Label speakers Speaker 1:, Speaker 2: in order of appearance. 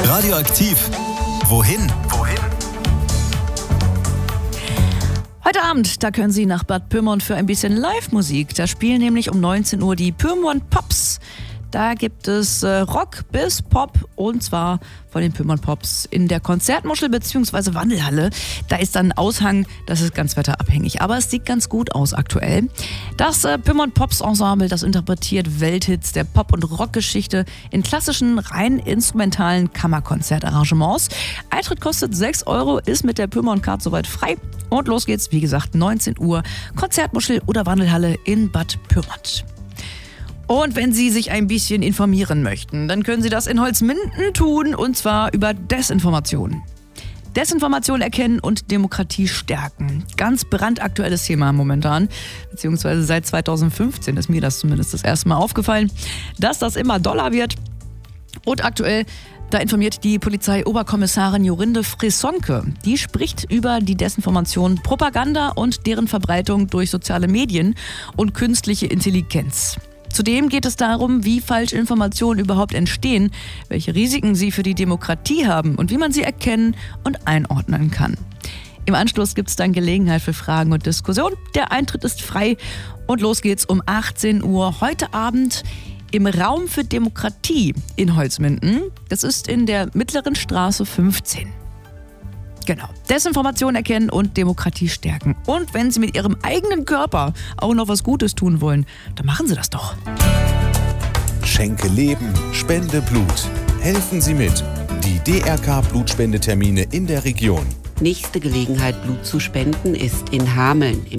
Speaker 1: Radioaktiv. Wohin?
Speaker 2: Heute Abend, da können Sie nach Bad Pyrmont für ein bisschen Live-Musik. Da spielen nämlich um 19 Uhr die Pyrmont Pops. Da gibt es Rock bis Pop, und zwar von den Pyrmont Pops in der Konzertmuschel bzw. Wandelhalle. Da ist dann ein Aushang, das ist ganz wetterabhängig, aber es sieht ganz gut aus aktuell. Das Pyrmont Pops Ensemble, das interpretiert Welthits der Pop- und Rockgeschichte in klassischen, rein instrumentalen Kammerkonzertarrangements. Eintritt kostet 6 €, ist mit der Pyrmont Card soweit frei. Und los geht's, wie gesagt, 19 Uhr, Konzertmuschel oder Wandelhalle in Bad Pyrmont. Und wenn Sie sich ein bisschen informieren möchten, dann können Sie das in Holzminden tun, und zwar über Desinformation. Desinformation erkennen und Demokratie stärken. Ganz brandaktuelles Thema momentan, beziehungsweise seit 2015 ist mir das zumindest das erste Mal aufgefallen, dass das immer doller wird. Und aktuell, da informiert die Polizeioberkommissarin Jorinde Fressonke. Die spricht über die Desinformation, Propaganda und deren Verbreitung durch soziale Medien und künstliche Intelligenz. Zudem geht es darum, wie Falschinformationen überhaupt entstehen, welche Risiken sie für die Demokratie haben und wie man sie erkennen und einordnen kann. Im Anschluss gibt es dann Gelegenheit für Fragen und Diskussion. Der Eintritt ist frei und los geht's um 18 Uhr heute Abend im Raum für Demokratie in Holzminden. Das ist in der Mittleren Straße 15. Genau. Desinformation erkennen und Demokratie stärken. Und wenn Sie mit Ihrem eigenen Körper auch noch was Gutes tun wollen, dann machen Sie das doch.
Speaker 3: Schenke Leben, spende Blut. Helfen Sie mit. Die DRK-Blutspendetermine in der Region.
Speaker 4: Nächste Gelegenheit, Blut zu spenden, ist in Hameln im